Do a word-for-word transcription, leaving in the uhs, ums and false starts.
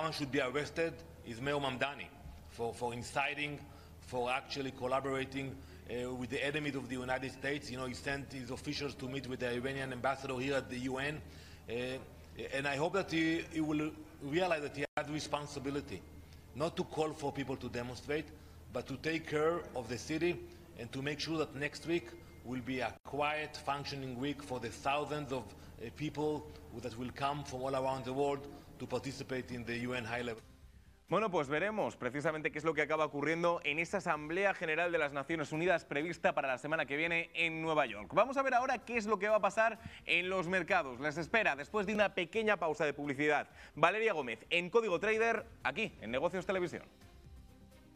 one should be arrested is Mayor Mamdani for, for inciting, for actually collaborating uh, with the enemies of the United States. You know, he sent his officials to meet with the Iranian ambassador here at the U N. Uh, and I hope that he, he will realize that he has responsibility not to call for people to demonstrate, but to take care of the city and to make sure that next week will be a quiet, functioning week for the thousands of uh, people that will come from all around the world to participate in the U N high level. Bueno, pues veremos precisamente qué es lo que acaba ocurriendo en esa Asamblea General de las Naciones Unidas prevista para la semana que viene en Nueva York. Vamos a ver ahora qué es lo que va a pasar en los mercados. Les espera, después de una pequeña pausa de publicidad, Valeria Gómez en Código Trader, aquí en Negocios Televisión.